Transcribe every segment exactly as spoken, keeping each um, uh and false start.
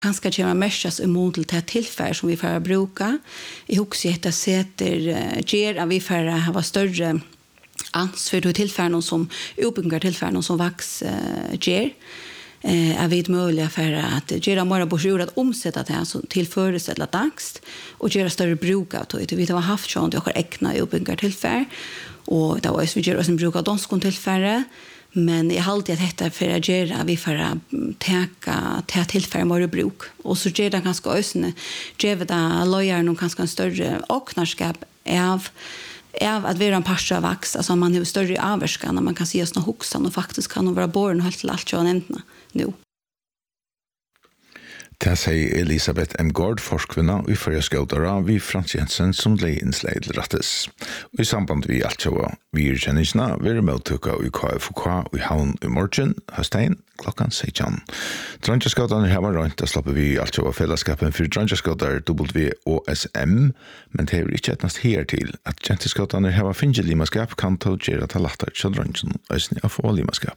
Kanske kommer mest emot till det tillfälle som vi får bruka. I huset heter sätter ger att vi får ha större ansvar för tillfällen som uppbyggar tillfällen som vax ger. Eh, är vi möjliga för att göra mer borsjord att omsätta det till förutsättla dags och göra större bruk av det. Vi har haft sånt jag har ägna uppbyggar tillfälle och det var vi gör oss en bruk av danskon tillfälle. Men jag har alltid att detta för att göra vi för att täcka ta tillfälle mer bruk. Och så gör det ganska ösne. Ger det lojar någon ganska större åknarskap av av att vara en parsa vax. Alltså man har större avvärskan när man kan se oss någon hoxan och faktiskt kan vara born helt till allt jag nämnde nu. Det säger Elisabeth M. Gård, forskvinna i förra skådara vid Frans Jensen som lei inslag rattes. Och i samband vi allt så vi er kjenningsna vi er medtuka i K F K i havn i morgen, høstein, klokkan sexton. Drangeskådane her var rønt, da slapper vi allt så fellesskapen for Drangeskådar W O S M, men det er ikke etnast her til at Drangeskådane her var finne limaskap kan ta gjøre til latter til Drangesen, øsne av få limaskap.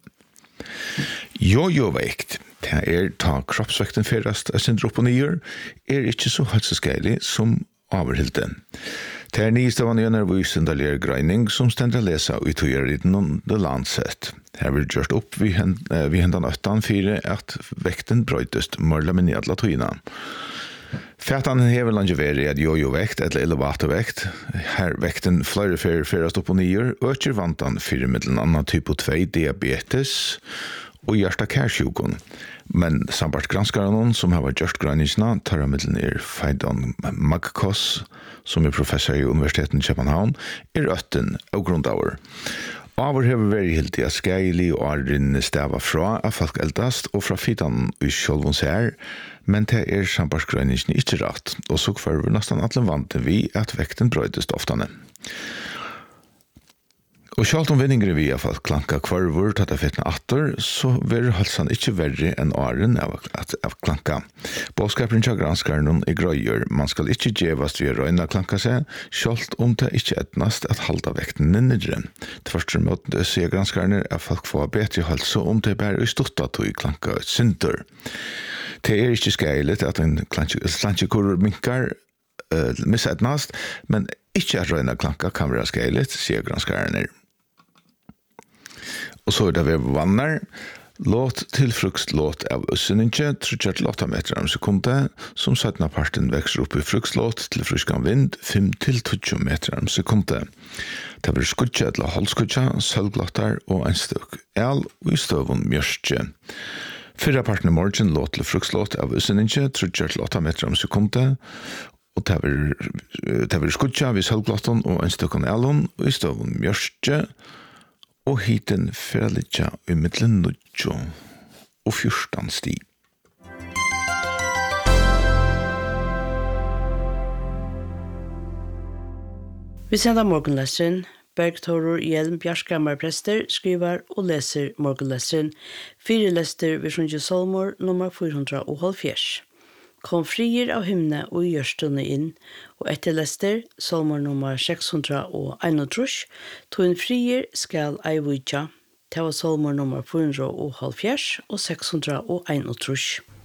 Jojo-vekt, det er ta kroppsvekten ferast av sin dropp og nyer, er ikke så helseskeilig som overhilde. Det er nystavane gjennom vysendalere greining som stender å lese ut og gjøre den det landsett. Her vil gjørt opp vi hendan øttan fire at vekten brøytest mørla med nedla tøyna. Fætan hever langeveri at jojo-vekt eller elevatorvekt. Her vekten flere fer ferast opp og nyer, øker vantan fire middelen annan type to diabetes og hjärta-kærsjukon. Men sambart granskaren som har gjort grannisna tar av middelen er Feidon Magkos, som er professor i Universiteten i København, er øtten og grundauer. Avur hever væri hildi at skæli og arrin stava fra av folk eldast og fra fitan i sjolvons her, men det er sambarskgrøyningen ikke rett, og så kvarver nesten alle vante vi at vekten brøydest oftane. Og sjalt om vinninger vi av at klanka kvarver tatt av fetna atter, så ver halsan ikke verre enn åren av, av klanka. Båskaperen til granskaren er grøyer, man skal ikke djevast ved røyna klanka seg, sjalt om det ikke etnast at halda vekten nidre. Tvørste måten sier granskaren er at folk får bedre halsa om det bare er stått at klanka et synder. Det er ikke skeilet at en slanchikur minkar uh, misetnast, men ikke at røyna klanka kan være skeilet, sier granskaren er. Og så er det ved vannar, låt til fruktlåt av usseninje, trettio til åtta meter om sekundet, som syttende parten vekser opp i fruktlåt til fruskan vind, fem til tjugo meter om sekundet. Det blir skudja eller halskudja, sølglåttar og en støk el og i støvun mjørstje. Fyrra parten i morgen låt til fruktlåt av usseninje, trettio til åtta meter om sekundet, og det blir skudja ved sølglåttan og en støk elon og i støvun mjørstje, og hiten feralitja i middelen nudjo og fjortan sti. Vi sender morgenleseren. Bergtorur Hjelm Bjarskammar prester skriver og leser morgenleseren. Fire lester ved Sjunje Solmor nummer fire hundre og halvfjerds. Kom frier av himne og gjørstunne inn, og etter lester, Solmor nummer seks hundre og einogtrus, tog en frier skal ei vujtja, det var Solmor nummer fire hundre og halvfjerds og seks hundre og einogtrus.